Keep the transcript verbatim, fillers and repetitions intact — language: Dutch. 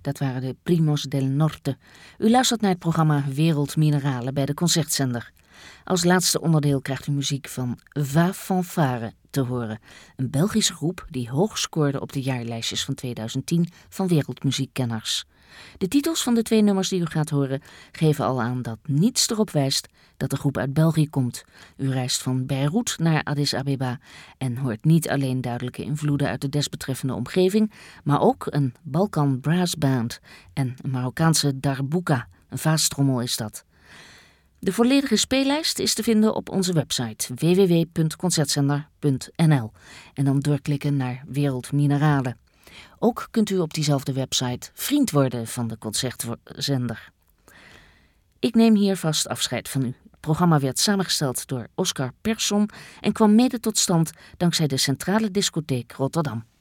Dat waren de Primos del Norte. U luistert naar het programma Wereld Mineralen bij de Concertzender. Als laatste onderdeel krijgt u muziek van Va Fanfare te horen. Een Belgische groep die hoog scoorde op de jaarlijstjes van tweeduizend tien van Wereldmuziekkenners. De titels van de twee nummers die u gaat horen geven al aan dat niets erop wijst dat de groep uit België komt. U reist van Beirut naar Addis Abeba en hoort niet alleen duidelijke invloeden uit de desbetreffende omgeving, maar ook een Balkan Brass Band en een Marokkaanse darbuka, een vaastrommel is dat. De volledige speellijst is te vinden op onze website w w w punt concertzender punt n l en dan doorklikken naar Wereld Mineralen. Ook kunt u op diezelfde website vriend worden van de Concertzender. Ik neem hier vast afscheid van u. Het programma werd samengesteld door Oscar Persson en kwam mede tot stand dankzij de Centrale Discotheek Rotterdam.